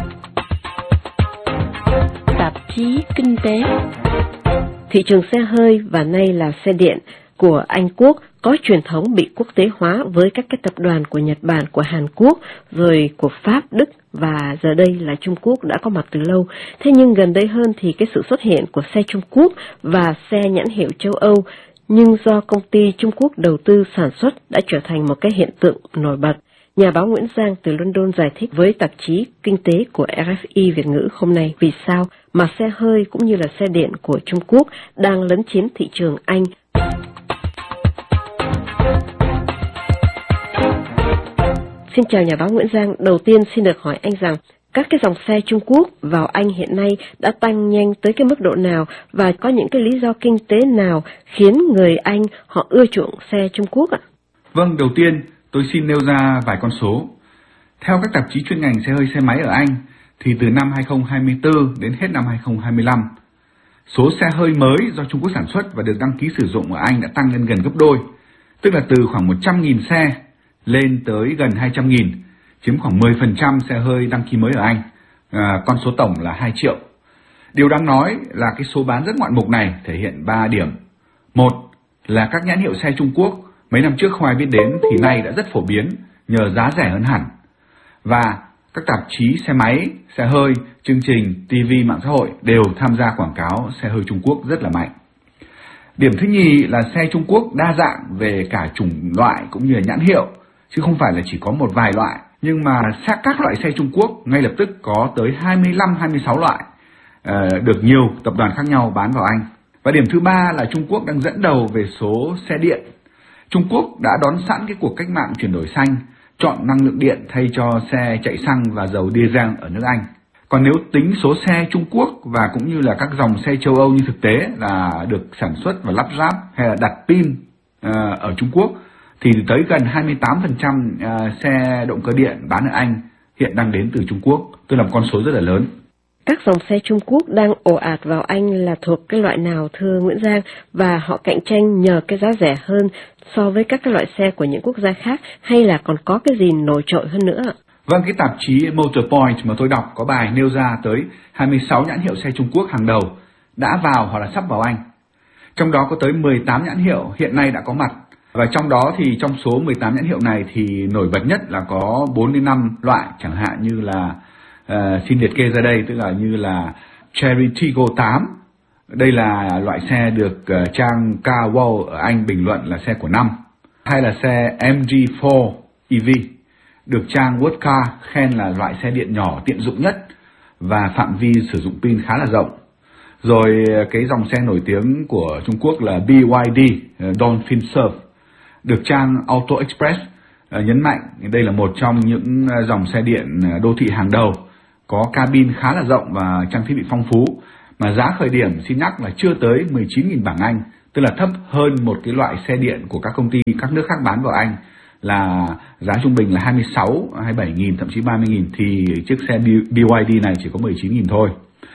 Tạp chí Kinh tế. Thị trường xe hơi và nay là xe điện của Anh Quốc có truyền thống bị quốc tế hóa với các cái tập đoàn của Nhật Bản, của Hàn Quốc, rồi của Pháp, Đức và giờ đây là Trung Quốc đã có mặt từ lâu. Thế nhưng gần đây hơn thì cái sự xuất hiện của xe Trung Quốc và xe nhãn hiệu châu Âu nhưng do công ty Trung Quốc đầu tư sản xuất đã trở thành một cái hiện tượng nổi bật. Nhà báo Nguyễn Giang từ London giải thích với tạp chí Kinh tế của rờ ép i Việt ngữ hôm nay vì sao mà xe hơi cũng như là xe điện của Trung Quốc đang lấn chiếm thị trường Anh. Xin chào nhà báo Nguyễn Giang, đầu tiên xin được hỏi anh rằng các cái dòng xe Trung Quốc vào Anh hiện nay đã tăng nhanh tới cái mức độ nào và có những cái lý do kinh tế nào khiến người Anh họ ưa chuộng xe Trung Quốc ạ? Vâng, đầu tiên tôi xin nêu ra vài con số. Theo các tạp chí chuyên ngành xe hơi xe máy ở Anh, thì từ năm hai không hai tư đến hết năm hai không hai lăm, số xe hơi mới do Trung Quốc sản xuất và được đăng ký sử dụng ở Anh đã tăng lên gần gấp đôi, tức là từ khoảng một trăm nghìn xe lên tới gần hai trăm nghìn, chiếm khoảng mười phần trăm xe hơi đăng ký mới ở Anh, à, con số tổng là hai triệu. Điều đáng nói là cái số bán rất ngoạn mục này thể hiện ba điểm. Một là các nhãn hiệu xe Trung Quốc mấy năm trước không ai biết đến thì nay đã rất phổ biến nhờ giá rẻ hơn hẳn. Và các tạp chí xe máy, xe hơi, chương trình, ti vi, mạng xã hội đều tham gia quảng cáo xe hơi Trung Quốc rất là mạnh. Điểm thứ nhì là xe Trung Quốc đa dạng về cả chủng loại cũng như là nhãn hiệu, chứ không phải là chỉ có một vài loại. Nhưng mà các loại xe Trung Quốc ngay lập tức có tới hai mươi lăm hai mươi sáu loại, được nhiều tập đoàn khác nhau bán vào Anh. Và điểm thứ ba là Trung Quốc đang dẫn đầu về số xe điện. Trung Quốc đã đón sẵn cái cuộc cách mạng chuyển đổi xanh, chọn năng lượng điện thay cho xe chạy xăng và dầu diesel ở nước Anh. Còn nếu tính số xe Trung Quốc và cũng như là các dòng xe châu Âu như thực tế là được sản xuất và lắp ráp hay là đặt pin uh, ở Trung Quốc, thì tới gần hai mươi tám phần trăm uh, xe động cơ điện bán ở Anh hiện đang đến từ Trung Quốc, tức là một con số rất là lớn. Các dòng xe Trung Quốc đang ồ ạt vào Anh là thuộc cái loại nào thưa Nguyễn Giang, và họ cạnh tranh nhờ cái giá rẻ hơn so với các cái loại xe của những quốc gia khác, hay là còn có cái gì nổi trội hơn nữa? Vâng, cái tạp chí Motorpoint mà tôi đọc có bài nêu ra tới hai mươi sáu nhãn hiệu xe Trung Quốc hàng đầu đã vào hoặc là sắp vào Anh. Trong đó có tới mười tám nhãn hiệu hiện nay đã có mặt. Và trong đó thì trong số mười tám nhãn hiệu này thì nổi bật nhất là có bốn đến năm loại, chẳng hạn như là uh, xin liệt kê ra đây, tức là như là Cherry Tiggo tám. Đây là loại xe được uh, trang Car World ở Anh bình luận là xe của năm. Hay là xe em giê bốn e vê được trang World Car khen là loại xe điện nhỏ tiện dụng nhất và phạm vi sử dụng pin khá là rộng. Rồi cái dòng xe nổi tiếng của Trung Quốc là bê i đê, Dolphin Surf, được trang Auto Express nhấn mạnh đây là một trong những dòng xe điện đô thị hàng đầu, có cabin khá là rộng và trang thiết bị phong phú, mà giá khởi điểm xin nhắc là chưa tới mười chín nghìn bảng Anh, tức là thấp hơn một cái loại xe điện của các công ty các nước khác bán vào Anh là giá trung bình là hai mươi sáu, hai mươi bảy nghìn, thậm chí ba mươi nghìn, thì chiếc xe bê i đê này chỉ có mười chín nghìn thôi.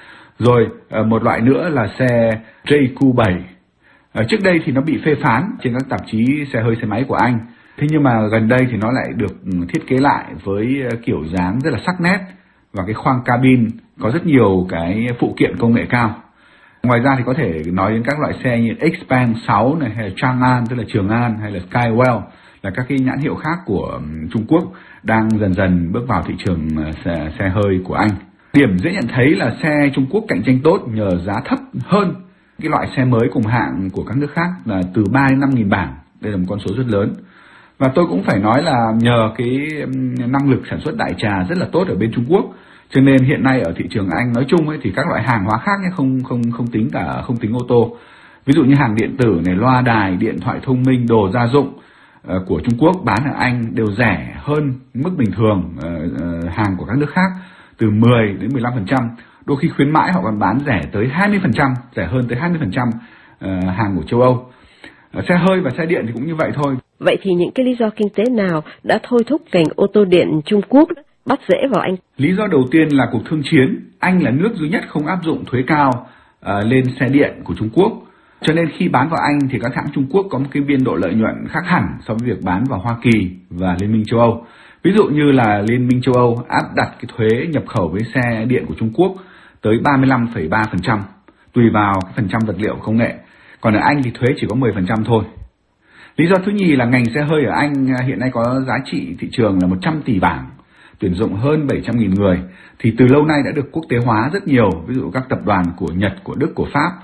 Rồi một loại nữa là xe J Q bảy. Trước đây thì nó bị phê phán trên các tạp chí xe hơi xe máy của Anh. Thế nhưng mà gần đây thì nó lại được thiết kế lại với kiểu dáng rất là sắc nét, và cái khoang cabin có rất nhiều cái phụ kiện công nghệ cao. Ngoài ra thì có thể nói đến các loại xe như Xpeng sáu này, hay là Chang'an tức là Trường An, hay là Skywell là các cái nhãn hiệu khác của Trung Quốc đang dần dần bước vào thị trường xe, xe hơi của Anh. Điểm dễ nhận thấy là xe Trung Quốc cạnh tranh tốt nhờ giá thấp hơn cái loại xe mới cùng hạng của các nước khác là từ ba đến năm nghìn bảng. Đây là một con số rất lớn. Và tôi cũng phải nói là nhờ cái năng lực sản xuất đại trà rất là tốt ở bên Trung Quốc, cho nên hiện nay ở thị trường Anh nói chung ấy thì các loại hàng hóa khác nhé, không không không tính cả không tính ô tô, ví dụ như hàng điện tử này, loa đài, điện thoại thông minh, đồ gia dụng uh, của Trung Quốc bán ở Anh đều rẻ hơn mức bình thường uh, uh, hàng của các nước khác từ mười đến mười lăm phần trăm, đôi khi khuyến mãi họ còn bán rẻ tới hai mươi phần trăm, rẻ hơn tới hai mươi phần trăm uh, hàng của châu Âu. Uh, xe hơi và xe điện thì cũng như vậy thôi. Vậy thì những cái lý do kinh tế nào đã thôi thúc ngành ô tô điện Trung Quốc bắt rễ vào Anh? Lý do đầu tiên là cuộc thương chiến. Anh là nước duy nhất không áp dụng thuế cao uh, lên xe điện của Trung Quốc. Cho nên khi bán vào Anh thì các hãng Trung Quốc có một cái biên độ lợi nhuận khác hẳn so với việc bán vào Hoa Kỳ và Liên minh châu Âu. Ví dụ như là Liên minh châu Âu áp đặt cái thuế nhập khẩu với xe điện của Trung Quốc tới ba mươi lăm phẩy ba phần trăm, tùy vào cái phần trăm vật liệu công nghệ. Còn ở Anh thì thuế chỉ có mười phần trăm thôi. Lý do thứ nhì là ngành xe hơi ở Anh hiện nay có giá trị thị trường là một trăm tỷ bảng, tuyển dụng hơn bảy trăm nghìn người, thì từ lâu nay đã được quốc tế hóa rất nhiều. Ví dụ các tập đoàn của Nhật, của Đức, của Pháp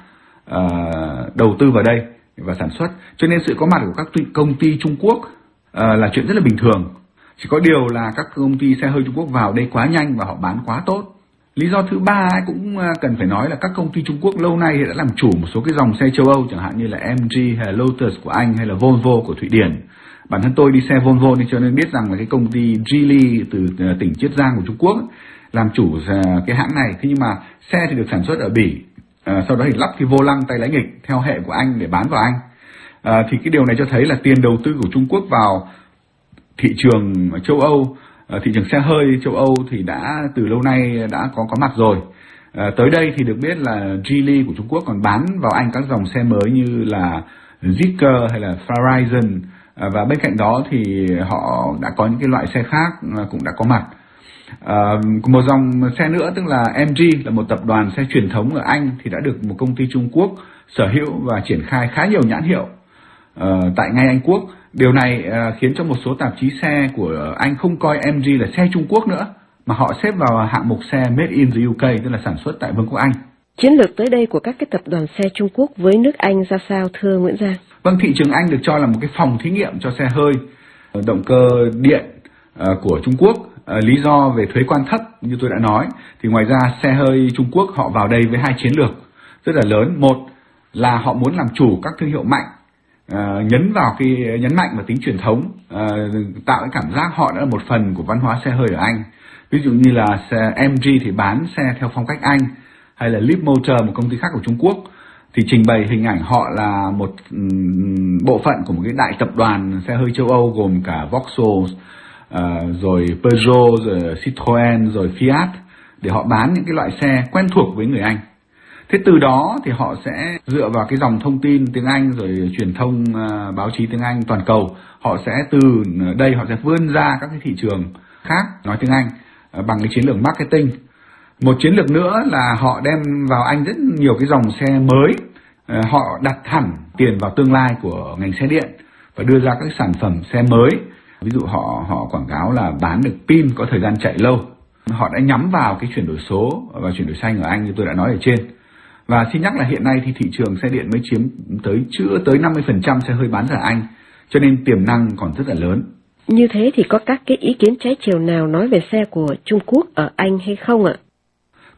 uh, đầu tư vào đây và sản xuất. Cho nên sự có mặt của các công ty Trung Quốc uh, là chuyện rất là bình thường. Chỉ có điều là các công ty xe hơi Trung Quốc vào đây quá nhanh và họ bán quá tốt. Lý do thứ ba cũng cần phải nói là các công ty Trung Quốc lâu nay đã làm chủ một số cái dòng xe châu Âu, chẳng hạn như là em giê hay là Lotus của Anh hay là Volvo của Thụy Điển. Bản thân tôi đi xe Volvo nên cho nên biết rằng là cái công ty Geely từ tỉnh Chiết Giang của Trung Quốc làm chủ cái hãng này. Thế nhưng mà xe thì được sản xuất ở Bỉ, à, sau đó thì lắp cái vô lăng tay lái nghịch theo hệ của Anh để bán vào Anh. À, thì cái điều này cho thấy là tiền đầu tư của Trung Quốc vào thị trường châu Âu, thị trường xe hơi châu Âu thì đã từ lâu nay đã có có mặt rồi. À, tới đây thì được biết là Geely của Trung Quốc còn bán vào Anh các dòng xe mới như là Zeekr hay là Horizon, à, và bên cạnh đó thì họ đã có những cái loại xe khác cũng đã có mặt. À, một dòng xe nữa tức là em giê là một tập đoàn xe truyền thống ở Anh thì đã được một công ty Trung Quốc sở hữu và triển khai khá nhiều nhãn hiệu uh, tại ngay Anh Quốc. Điều này uh, khiến cho một số tạp chí xe của Anh không coi em giê là xe Trung Quốc nữa, mà họ xếp vào hạng mục xe Made in the u ca, tức là sản xuất tại Vương quốc Anh. Chiến lược tới đây của các cái tập đoàn xe Trung Quốc với nước Anh ra sao thưa Nguyễn Giang? Vâng, thị trường Anh được cho là một cái phòng thí nghiệm cho xe hơi động cơ điện uh, của Trung Quốc. Uh, lý do về thuế quan thấp như tôi đã nói, thì ngoài ra xe hơi Trung Quốc họ vào đây với hai chiến lược rất là lớn. Một là họ muốn làm chủ các thương hiệu mạnh, uh, nhấn vào cái nhấn mạnh vào tính truyền thống, uh, tạo cái cảm giác họ đã là một phần của văn hóa xe hơi ở Anh. Ví dụ như là xe em giê thì bán xe theo phong cách Anh, hay là Leapmotor, một công ty khác của Trung Quốc, thì trình bày hình ảnh họ là một um, bộ phận của một cái đại tập đoàn xe hơi châu Âu gồm cả Vauxhall, uh, rồi Peugeot, rồi Citroën, rồi Fiat, để họ bán những cái loại xe quen thuộc với người Anh. Thế từ đó thì họ sẽ dựa vào cái dòng thông tin tiếng Anh rồi truyền thông uh, báo chí tiếng Anh toàn cầu, họ sẽ từ đây họ sẽ vươn ra các cái thị trường khác nói tiếng Anh uh, bằng cái chiến lược marketing. Một chiến lược nữa là họ đem vào Anh rất nhiều cái dòng xe mới, uh, họ đặt hẳn tiền vào tương lai của ngành xe điện và đưa ra các sản phẩm xe mới. Ví dụ họ họ quảng cáo là bán được pin có thời gian chạy lâu. Họ đã nhắm vào cái chuyển đổi số và chuyển đổi xanh ở Anh như tôi đã nói ở trên. Và xin nhắc là hiện nay thì thị trường xe điện mới chiếm tới chưa tới năm mươi phần trăm xe hơi bán ra ở Anh, cho nên tiềm năng còn rất là lớn. Như thế thì có các cái ý kiến trái chiều nào nói về xe của Trung Quốc ở Anh hay không ạ?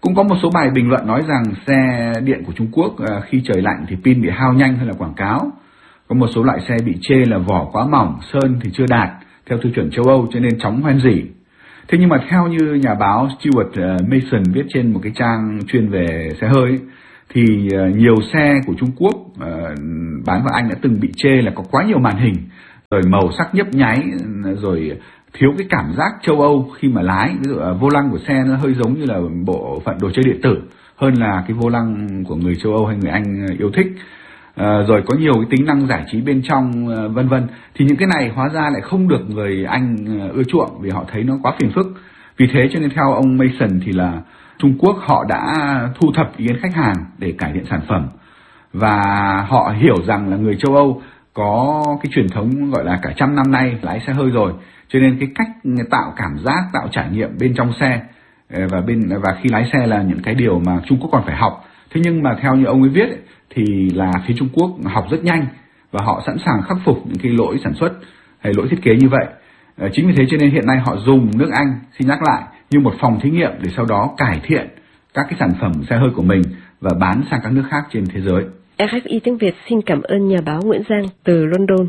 Cũng có một số bài bình luận nói rằng xe điện của Trung Quốc khi trời lạnh thì pin bị hao nhanh hơn là quảng cáo. Có một số loại xe bị chê là vỏ quá mỏng, sơn thì chưa đạt theo tiêu chuẩn châu Âu cho nên chóng hoen rỉ. Thế nhưng mà theo như nhà báo Stuart Mason viết trên một cái trang chuyên về xe hơi ấy, thì nhiều xe của Trung Quốc bán vào Anh đã từng bị chê là có quá nhiều màn hình, rồi màu sắc nhấp nháy, rồi thiếu cái cảm giác châu Âu khi mà lái. Ví dụ vô lăng của xe nó hơi giống như là bộ phận đồ chơi điện tử hơn là cái vô lăng của người châu Âu hay người Anh yêu thích. À, rồi có nhiều cái tính năng giải trí bên trong vân vân. Thì những cái này hóa ra lại không được người Anh ưa chuộng vì họ thấy nó quá phiền phức. Vì thế cho nên theo ông Mason thì là Trung Quốc họ đã thu thập ý kiến khách hàng để cải thiện sản phẩm, và họ hiểu rằng là người châu Âu có cái truyền thống gọi là cả trăm năm nay lái xe hơi rồi, cho nên cái cách tạo cảm giác, tạo trải nghiệm bên trong xe và bên và khi lái xe là những cái điều mà Trung Quốc còn phải học. Thế nhưng mà theo như ông ấy viết ấy, thì là phía Trung Quốc học rất nhanh và họ sẵn sàng khắc phục những cái lỗi sản xuất hay lỗi thiết kế như vậy. À, chính vì thế cho nên hiện nay họ dùng nước Anh, xin nhắc lại, như một phòng thí nghiệm để sau đó cải thiện các cái sản phẩm xe hơi của mình và bán sang các nước khác trên thế giới. rờ ép i tiếng Việt xin cảm ơn nhà báo Nguyễn Giang từ London.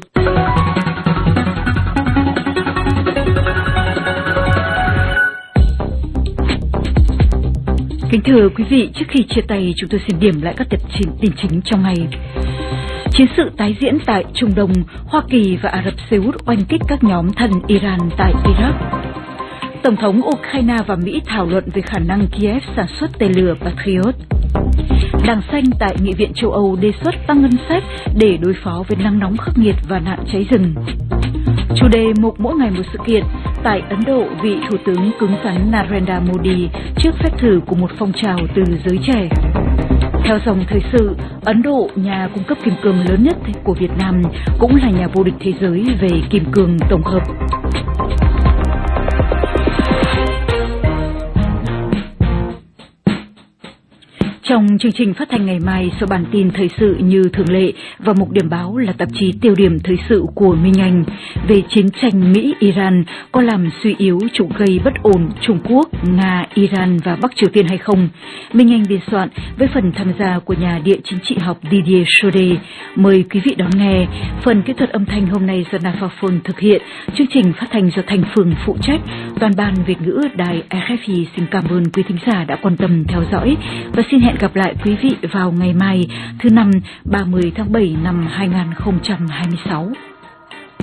Kính thưa quý vị, trước khi chia tay, chúng tôi xin điểm lại các tệp tin chính trong ngày. Chiến sự tái diễn tại Trung Đông, Hoa Kỳ và Ả Rập Xê Út oanh kích các nhóm thân Iran tại Iraq. Tổng thống Ukraine và Mỹ thảo luận về khả năng Kiev sản xuất tên lửa Patriot. Đảng Xanh tại Nghị viện châu Âu đề xuất tăng ngân sách để đối phó với nắng nóng khắc nghiệt và nạn cháy rừng. Chủ đề mục mỗi ngày một sự kiện. Tại Ấn Độ, vị Thủ tướng cứng rắn Narendra Modi trước phép thử của một phong trào từ giới trẻ. Theo dòng thời sự, Ấn Độ, nhà cung cấp kim cương lớn nhất của Việt Nam, cũng là nhà vô địch thế giới về kim cương tổng hợp. Trong chương trình phát thanh ngày mai, sau bản tin thời sự như thường lệ và mục điểm báo là tạp chí tiêu điểm thời sự của Minh Anh về chiến tranh Mỹ-Iran có làm suy yếu trụ gây bất ổn Trung Quốc, Nga, Iran và Bắc Triều Tiên hay không. Minh Anh biên soạn với phần tham gia của nhà địa chính trị học Didier Chaudet. Mời quý vị đón nghe. Phần kỹ thuật âm thanh hôm nay do Nafaphone thực hiện. Chương trình phát thanh do Thành Phương phụ trách. Toàn ban Việt ngữ đài rờ ép i xin cảm ơn quý thính giả đã quan tâm theo dõi và xin hẹn gặp lại quý vị vào ngày mai thứ năm ba mươi tháng bảy năm hai nghìn không trăm hai mươi sáu.